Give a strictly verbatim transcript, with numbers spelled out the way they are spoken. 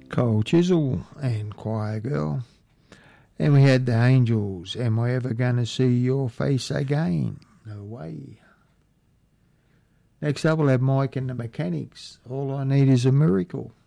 Cole Chisel and Choir Girl. And we had the Angels, Am I Ever Gonna See Your Face Again? No way. Next up we'll have Mike and the Mechanics, All I Need Is a Miracle.